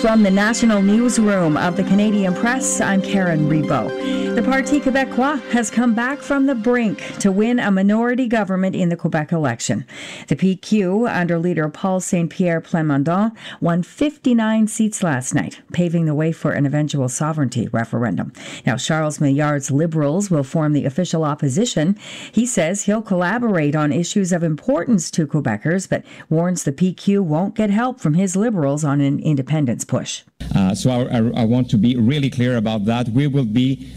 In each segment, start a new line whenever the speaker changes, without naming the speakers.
From the national newsroom of the Canadian Press, I'm Karen Rebo. The Parti Québécois has come back from the brink to win a minority government in the Quebec election. The PQ, under leader Paul Saint-Pierre Plamondon, won 59 seats last night, paving the way for an eventual sovereignty referendum. Now, Charles Maillard's Liberals will form the official opposition. He says he'll collaborate on issues of importance to Quebecers, but warns the PQ won't get help from his Liberals on an independence push.
So I want to be really clear about that. We will be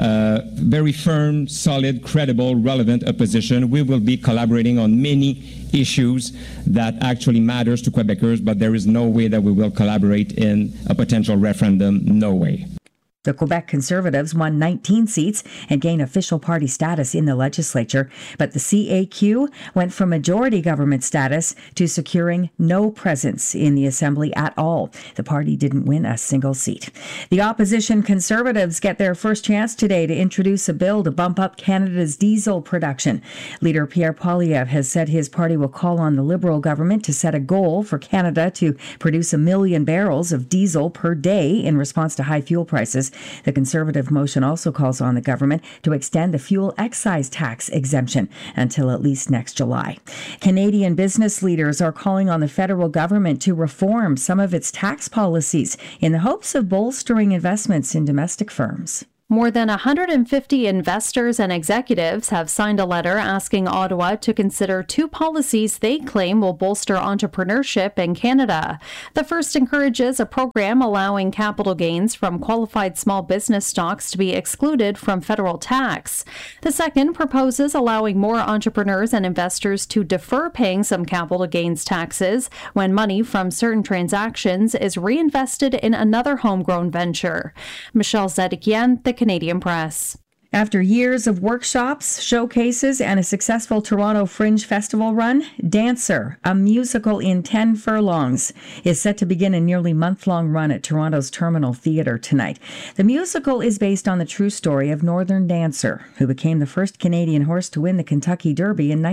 very firm, solid, credible, relevant opposition. We will be collaborating on many issues that actually matters to Quebecers, but there is no way that we will collaborate in a potential referendum. No way.
The Quebec Conservatives won 19 seats and gained official party status in the legislature, but the CAQ went from majority government status to securing no presence in the Assembly at all. The party didn't win a single seat. The opposition Conservatives get their first chance today to introduce a bill to bump up Canada's diesel production. Leader Pierre Poilievre has said his party will call on the Liberal government to set a goal for Canada to produce 1 million barrels of diesel per day in response to high fuel prices. The Conservative motion also calls on the government to extend the fuel excise tax exemption until at least next July. Canadian business leaders are calling on the federal government to reform some of its tax policies in the hopes of bolstering investments in domestic firms.
More than 150 investors and executives have signed a letter asking Ottawa to consider 2 policies they claim will bolster entrepreneurship in Canada. The first encourages a program allowing capital gains from qualified small business stocks to be excluded from federal tax. The second proposes allowing more entrepreneurs and investors to defer paying some capital gains taxes when money from certain transactions is reinvested in another homegrown venture. Michelle Zedekian, The Canadian Press.
After years of workshops, showcases, and a successful Toronto Fringe Festival run, Dancer, a musical in 10 furlongs, is set to begin a nearly month-long run at Toronto's Terminal Theatre tonight. The musical is based on the true story of Northern Dancer, who became the first Canadian horse to win the Kentucky Derby in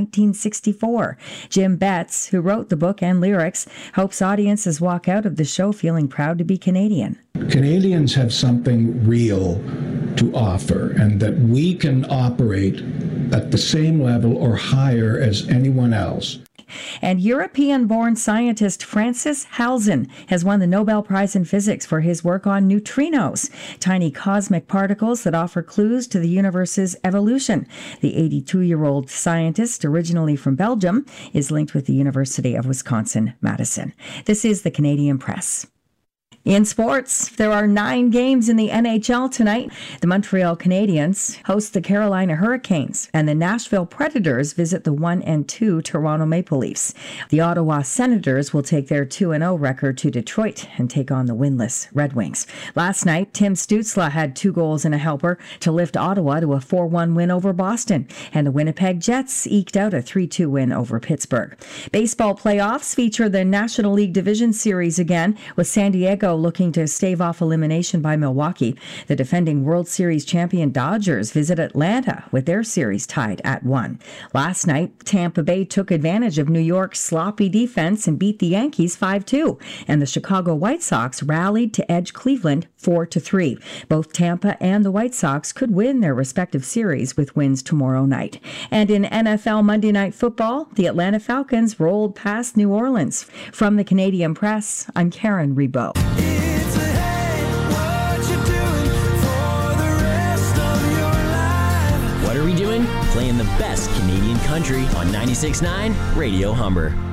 1964. Jim Betts, who wrote the book and lyrics, hopes audiences walk out of the show feeling proud to be Canadian.
Canadians have something real to offer, and that we can operate at the same level or higher as anyone else.
And European-born scientist Francis Halzen has won the Nobel Prize in Physics for his work on neutrinos, tiny cosmic particles that offer clues to the universe's evolution. The 82-year-old scientist, originally from Belgium, is linked with the University of Wisconsin-Madison. This is the Canadian Press. In sports, there are 9 games in the NHL tonight. The Montreal Canadiens host the Carolina Hurricanes, and the Nashville Predators visit the 1-2 Toronto Maple Leafs. The Ottawa Senators will take their 2-0 record to Detroit and take on the winless Red Wings. Last night, Tim Stützle had 2 goals and a helper to lift Ottawa to a 4-1 win over Boston, and the Winnipeg Jets eked out a 3-2 win over Pittsburgh. Baseball playoffs feature the National League Division Series again, with San Diego looking to stave off elimination by Milwaukee. The defending World Series champion Dodgers visit Atlanta with their series tied at 1. Last night, Tampa Bay took advantage of New York's sloppy defense and beat the Yankees 5-2, and the Chicago White Sox rallied to edge Cleveland 4-3. Both Tampa and the White Sox could win their respective series with wins tomorrow night. And in NFL Monday Night Football, the Atlanta Falcons rolled past New Orleans. From the Canadian Press, I'm Karen Rebo.
What are we doing? Playing the best Canadian country on 96.9 Radio Humber.